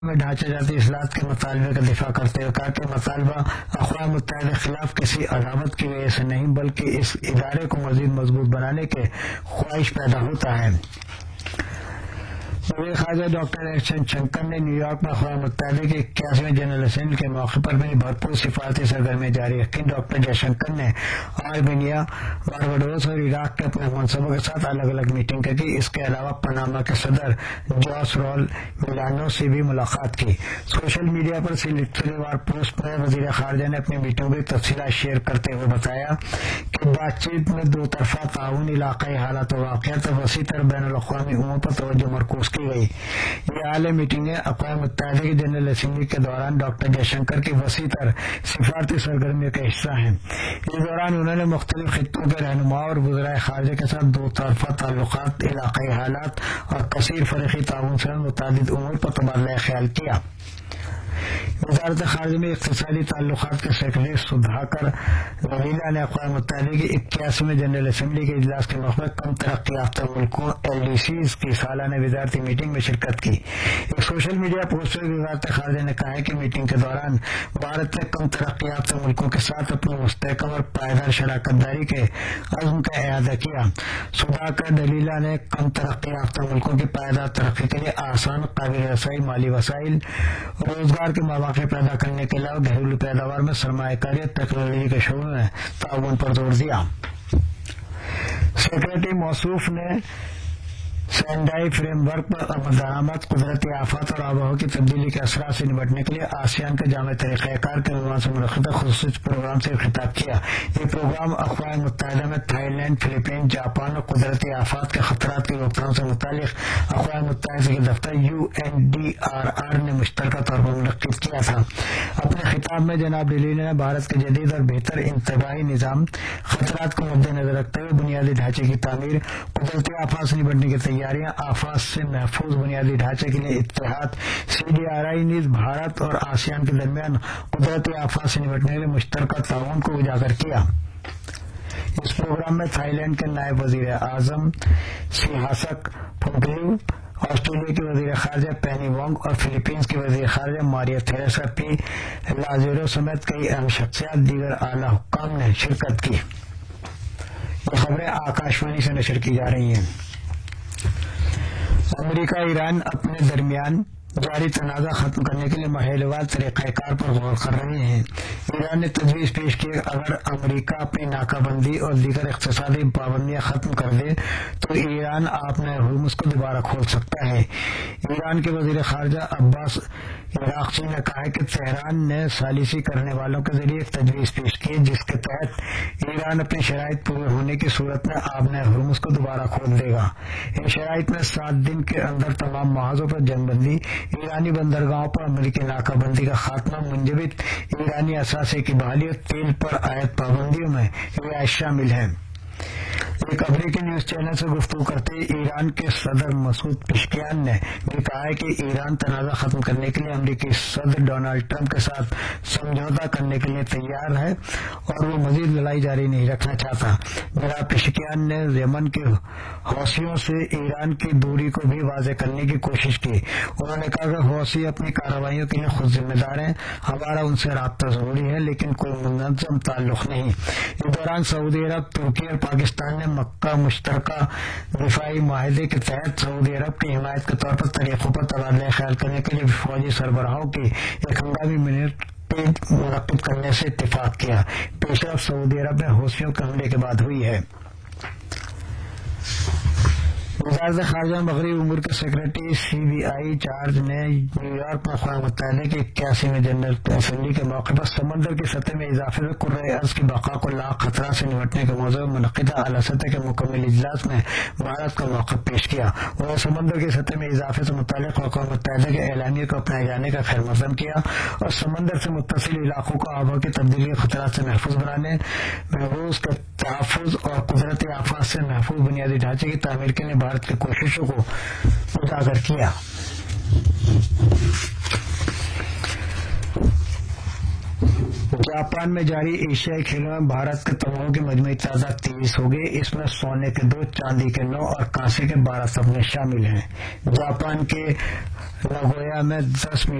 میں ڈھانچہ جاتی اصلاحات کے مطالبے کا دفاع کرتے ہوئے کہا کہ مطالبہ اقوام متحدہ کے خلاف کسی عداوت کی وجہ سے نہیں بلکہ اس ادارے کو مزید مضبوط بنانے کے خواہش پیدا ہوتا ہے۔ وزیر خارجہ ڈاکٹر ایس جے شنکر نے نیو یارک میں اقوام متحدہ کی 81ویں جنرل اسمبلی کے موقع پر بھی بھرپور سفارتی سرگرمیاں جاری رکھیں۔ ڈاکٹر جے شنکر نے آرمینیا، بارباڈوس اور عراق کے اپنے منصبوں کے ساتھ الگ الگ میٹنگ کی۔ اس کے علاوہ پاناما کے صدر جوس رول میلانو سے بھی ملاقات کی۔ سوشل میڈیا پر سلسلے وار پوسٹ میں وزیر خارجہ نے اپنی میٹنگ کی تفصیلات شیئر کرتے ہوئے بتایا کہ بات چیت میں دو طرفہ تعاون، علاقائی حالات و واقعات اور وسیع تر بین الاقوامی امور پر توجہ مرکوز کی گئی۔ یہ اعلی میٹنگیں اقوام متحدہ کی جنرل اسمبلی کے دوران ڈاکٹر جے شنکر کی وسیع تر سفارتی سرگرمیوں کا حصہ ہیں۔ اس دوران انہوں نے مختلف خطوں کے رہنماؤں اور وزرائے خارجہ کے ساتھ دو طرفہ تعلقات، علاقائی حالات اور کثیر فریقی تعاون سے متعدد امور پر تبادلہ خیال کیا۔ وزارت خارجہ میں اقتصادی تعلقات کے سیکرٹری سدھاکر دلیلا نے اقوام متحدہ کی 81ویں جنرل اسمبلی کے اجلاس کے موقع پر کم ترقی یافتہ ملکوں LDCs کی سالانہ وزارتی میٹنگ میں شرکت کی۔ ایک سوشل میڈیا پوسٹ میں وزارت خارجہ نے کہا ہے کہ میٹنگ کے دوران بھارت نے کم ترقی یافتہ ملکوں کے ساتھ اپنی مستحکم اور پائیدار شراکت داری کے عزم کا اعادہ کیا۔ سدھاکر دلیلا نے کم ترقی یافتہ ملکوں کی پائیدار ترقی کے لیے آسان، قابل رسائی مالی وسائل، روزگار کے مواقع پیدا کرنے کے علاوہ گھریلو پیداوار میں سرمایہ کاری اور ٹیکنالوجی کے شعبے میں تعاون پر زور دیا۔ سیکرٹری موصوف نے سینڈائی فریم ورک پر درآمد، قدرتی آفات اور آب و ہوا کی تبدیلی کے اثرات سے نمٹنے کے لیے آسیان کے جامع طریقہ کار کے عنوان سے منعقدہ خصوصی پروگرام سے خطاب کیا۔ یہ پروگرام اقوام متحدہ میں تھائی لینڈ، فلپائنز، جاپان اور قدرتی آفات کے خطرات کی روک تھام سے متعلق اقوام متحدہ کے دفتر UNDRR نے مشترکہ طور پر منعقد کیا تھا۔ اپنے خطاب میں جناب ڈیلیلا نے بھارت کے جدید اور بہتر انتباہی نظام، خطرات کو مد نظر رکھتے ہوئے بنیادی ڈھانچے کی تعمیر، قدرتی آفات سے نمٹنے کی تیاریاں، آفات سے محفوظ بنیادی ڈھانچے کے لیے اتحاد، CDRI نیز بھارت اور آسیان کے درمیان قدرتی آفات سے نمٹنے کے لیے مشترکہ تعاون کو اجاگر کیا۔ اس پروگرام میں تھائی لینڈ کے نائب وزیر اعظم سیہاسک پھونکلیو، آسٹریلیا کی وزیر خارجہ پینی وانگ اور فلپائنز کی وزیر خارجہ ماریا تھیریسا پی لازیرو سمیت کئی اہم شخصیات، دیگر اعلی حکام نے شرکت کی۔ یہ خبریں آکاشوانی سے نشر کی جا رہی ہیں۔ امریکہ ایران اپنے درمیان جاری تنازع ختم کرنے کے لیے محل وار طریقہ کار پر غور کر رہے ہیں۔ ایران نے تجویز پیش کی کہ اگر امریکہ اپنی ناکہ بندی اور دیگر اقتصادی پابندیاں ختم کر دے تو ایران اپنے ہرمز کو دوبارہ کھول سکتا ہے۔ ایران کے وزیر خارجہ عباس عراقچی نے کہا کہ تہران نے ثالثی کرنے والوں کے ذریعے ایک تجویز پیش کی جس کے تحت ایران اپنی شرائط پورے ہونے کی صورت میں آبنۂ ہرمز کو دوبارہ کھول دے گا۔ ان شرائط میں 7 دن کے اندر تمام محاذوں پر جنگ بندی، ایرانی بندرگاہوں پر امریکی ناکہ بندی کا خاتمہ، منجمد ایرانی اثاثے کی بحالی اور تیل پر عائد پابندیوں میں رعایت شامل ہے۔ ایک امریکی نیوز چینل سے گفتگو کرتے ہوئے ایران کے صدر مسعود پزشکیان نے بھی کہا ہے کہ ایران تنازع ختم کرنے کے لیے امریکی صدر ڈونلڈ ٹرمپ کے ساتھ سمجھوتہ کرنے کے لیے تیار ہے اور وہ مزید لڑائی جاری نہیں رکھنا چاہتا۔ جناب پزشکیان نے یمن کے حوثیوں سے ایران کی دوری کو بھی واضح کرنے کی کوشش کی۔ انہوں نے کہا کہ حوثی اپنی کارروائیوں کے لیے خود ذمہ دار ہیں، ہمارا ان سے رابطہ ضروری ہے لیکن کوئی منظم تعلق نہیں۔ اس دوران سعودی عرب، ترکی اور پاکستان نے مکہ مشترکہ دفاعی معاہدے کے تحت سعودی عرب کی حمایت کے طور پر طریقوں پر تبادلہ خیال کرنے کے لیے فوجی سربراہوں کی ایک ہنگامی منعقد کرنے سے اتفاق کیا۔ پیش رفت سعودی عرب میں حوثیوں کے حملے کے بعد ہوئی ہے۔ وزارت خارجہ مغربی امور کے سیکرٹری CBI چارج نے نیو یارک میں اقوام متحدہ کی 81ویں جنرل اسمبلی کے موقع پر سمندر کی سطح میں اضافے سے کرۂ ارض کی بقا کو لاحق خطرات سے نمٹنے کے موضوع میں منعقدہ اعلیٰ سطح کے مکمل اجلاس میں بھارت کا موقف پیش کیا۔ انہوں نے سمندر کی سطح میں اضافے سے متعلق اقوام متحدہ کے اعلامیے کو اپنائے جانے کا خیر مقدم کیا اور سمندر سے متصل علاقوں کو آب و ہوا کی تبدیلی کے خطرات سے محفوظ بنانے، محفوظ کے تحفظ اور قدرتی آفات سے محفوظ بنیادی ڈھانچے کی تعمیر کے لیے بھارت کی کوششوں کو اجاگر کیا۔ जापान में जारी एशियाई खेलों में भारत के तमगों की मजमूई तादाद 23 हो गई। इसमें सोने के 2, चांदी के 9 और कांसे के 12 तमगे शामिल हैं। जापान के नागोया में 10